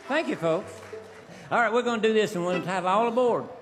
Thank you, folks. All right, we're going to do this, and we'll have all aboard.